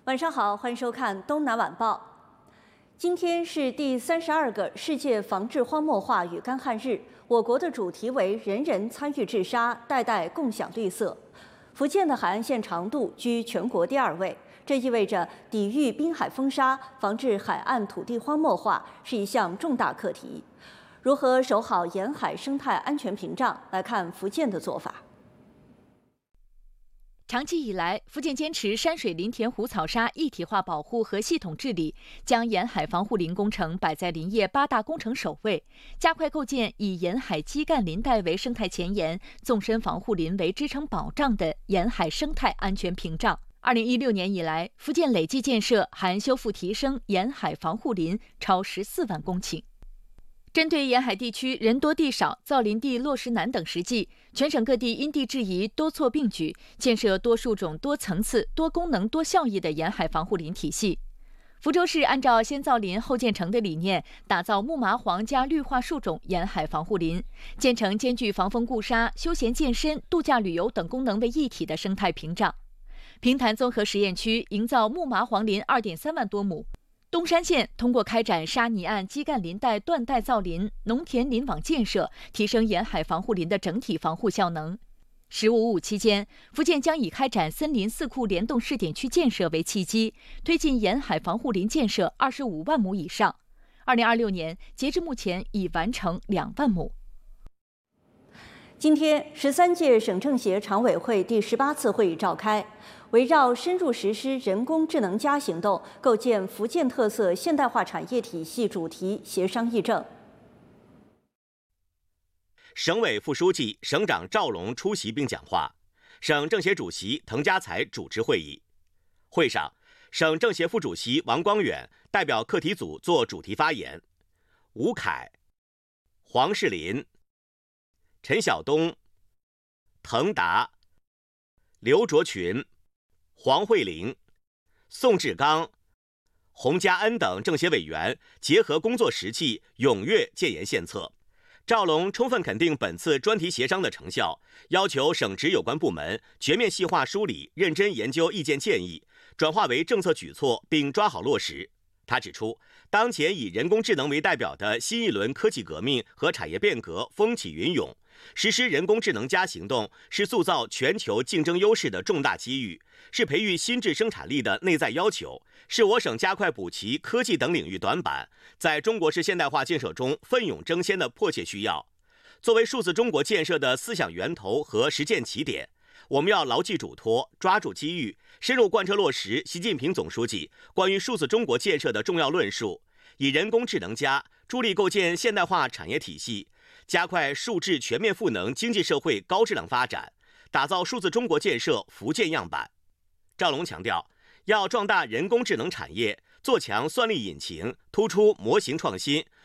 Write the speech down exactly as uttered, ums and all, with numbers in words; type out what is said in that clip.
晚上好，欢迎收看《东南晚报》。今天是第三十二个世界防治荒漠化与干旱日，我国的主题为“人人参与治沙，代代共享绿色”。福建的海岸线长度居全国第二位，这意味着抵御滨海风沙、防治海岸土地荒漠化是一项重大课题。如何守好沿海生态安全屏障？来看福建的做法。 长期以来，福建坚持山水林田湖草沙一体化保护和系统治理，将沿海防护林工程摆在林业八大工程首位，加快构建以沿海基干林带为生态前沿、纵深防护林为支撑保障的沿海生态安全屏障。二零一六年以来，福建累计建设含修复提升沿海防护林超十四万公顷。 针对沿海地区人多地少、造林地落实难等实际，全省各地因地制宜、多措并举，建设多树种、多层次、多功能、多效益的沿海防护林体系。福州市按照先造林后建成的理念，打造木麻黄加绿化树种沿海防护林，建成兼具防风固沙、休闲健身、度假旅游等功能为一体的生态屏障。平潭综合实验区营造木麻黄林 二点三万多亩。 东山县通过开展沙泥岸基干林带断带造林、农田林网建设，提升沿海防护林的整体防护效能。“十五五”期间，福建将以开展森林四库联动试点区建设为契机，推进沿海防护林建设二十五万亩以上。二零二六年，截至目前已完成两万亩。 今天，十三届省政协常委会第十八次会议召开，围绕深入实施人工智能加行动，构建福建特色现代化产业体系主题协商议政。 省委副书记、省长赵龙出席并讲话，省政协主席滕家才主持会议。会上，省政协副主席王光远代表课题组作主题发言，吴凯、黄世林、 陈晓东、滕达、刘卓群、黄慧玲、宋志刚、洪家恩等政协委员结合工作实际，踊跃建言献策。赵龙充分肯定本次专题协商的成效，要求省直有关部门全面细化梳理，认真研究意见建议，转化为政策举措，并抓好落实。他指出，当前以人工智能为代表的新一轮科技革命和产业变革风起云涌。 实施人工智能加行动是塑造全球竞争优势的重大机遇，是培育新质生产力的内在要求，是我省加快补齐科技等领域短板，在中国式现代化建设中奋勇争先的迫切需要。作为数字中国建设的思想源头和实践起点，我们要牢记嘱托，抓住机遇，深入贯彻落实习近平总书记关于数字中国建设的重要论述，以人工智能加助力构建现代化产业体系。 加快数质全面赋能经济社会高质量发展，打造数字中国建设福建样板。赵龙强调，要壮大人工智能产业，做强算力引擎，突出模型创新，